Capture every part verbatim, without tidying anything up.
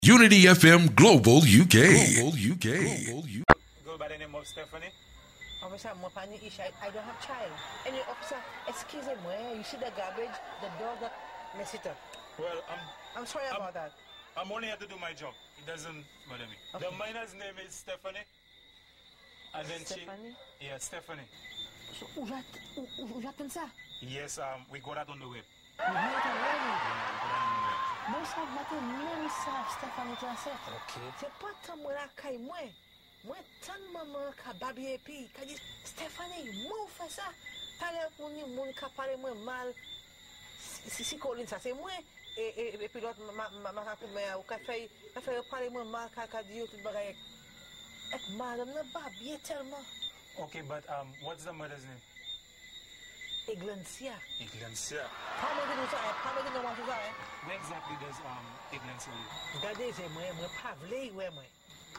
Unity F M Global U K. Global U K. Global U K. Go by the name of Stephanie. Officer, I don't have child. Any officer, excuse me, you see the garbage, the dog that mess it up. Well, I'm... I'm sorry I'm, about that. I'm only here to do my job. It doesn't bother me. Okay. The minor's name is Stephanie. And then Stephanie? she... Yeah, Stephanie. So, who happened, sir? Yes, um, we got that on the web. You know it already. Yeah, we got that on the web. Most of my name is Stephanie Janset. Okay. C'est pas tant moi la caille moi. Moi tant maman ka babi epi, ka di Stephanie, moi fait ça. Parler pour ni moun ka parler moi mal. Si si Colin ça c'est moi et et puis l'autre ma ma ma ka mais au café, ka fait parler moi mal ka ka di tout bagay. Et madame na babi tellement. Okay, but um, what's the mother's name? Iglencia. Iglencia. How many do ça? How many do ça? Where exactly does um Iglencia live? Regardez, c'est moi, moi pas vle ouais moi.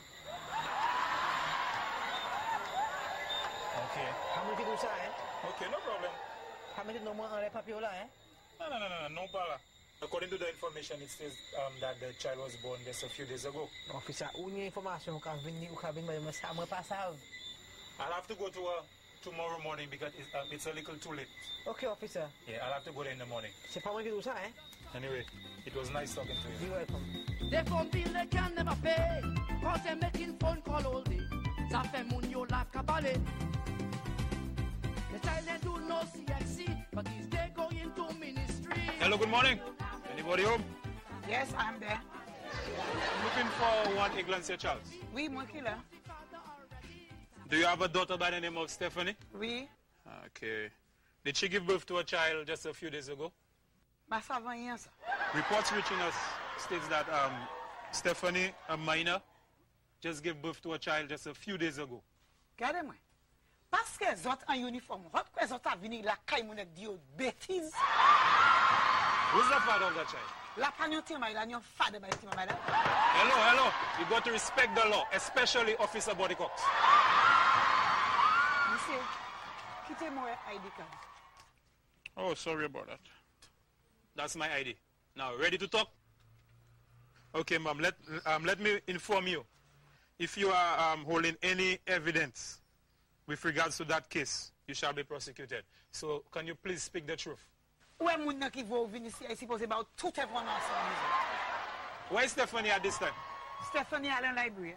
Okay. How many do ça? Okay, no problem. How many no more on les papiers là hein? No, no, no, no, no problem. According to the information, it says um, that the child was born just a few days ago. Officer, où ni information qu'a venu ou qu'a venu mais ça moi pas savent. I'll have to go to her tomorrow morning because it's, uh, it's a little too late. Okay, officer. Yeah, I'll have to go there in the morning. C'est pas moi qui dis ça hein? Anyway, it was nice talking to you. You're welcome. They phone bill they can never pay, cause they making phone call all day. Ça fait mon yo life cabaret. The child they do no C X C, but he's there going to ministry. Hello, good morning. Anybody home? Yes, I'm there. I'm looking for one Iglesia child. Oui, mon killer. Do you have a daughter by the name of Stephanie? Oui. Okay. Did she give birth to a child just a few days ago? Ma savant rien ça. Reports reaching us states that um, Stephanie, a minor, just gave birth to a child just a few days ago. Regardez-moi. Parce que les autres en uniforme, votre que les autres a venu la caille mon dit bêtise. Who's the father of that child? La pagnoté ma la nyon fade ba ti ma Hello, hello. You got to respect the law, especially Officer Body Cox. Monsieur, quittez-moi I D card. Oh, sorry about that. That's my I D. Now, ready to talk? Okay, ma'am, let, um, let me inform you. If you are um, holding any evidence with regards to that case, you shall be prosecuted. So, can you please speak the truth? Ouais, moun nan ki vou vini si, I suppose about tout information. Where is Stephanie at this time? Stephanie Allen Library.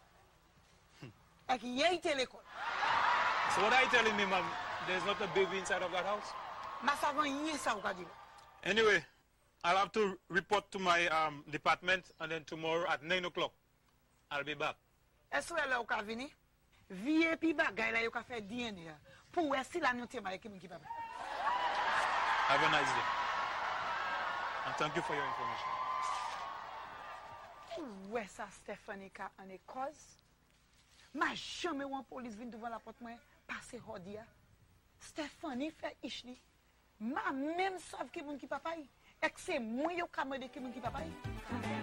Ek yey te l'école. So what are you telling me, ma'am? There's not a baby inside of that house? Ma savant yey sa ou ka di. Anyway, I'll have to report to my um, department, and then tomorrow at nine o'clock, I'll be back. Est-ce que là ou ka vini? V I P bagay la yo ka fait D N A. Pour wè si la nyon te ma ki moun ki papa. Have a nice day. And thank you for your information. Où est ça Stephanie ka an e cause? Ma jamais ou police vin devant la porte moi passer hodia. Stephanie fait ishli. Ma même savent ki moun ki papa. Ek se moi yo ka mode ki moun ki papa.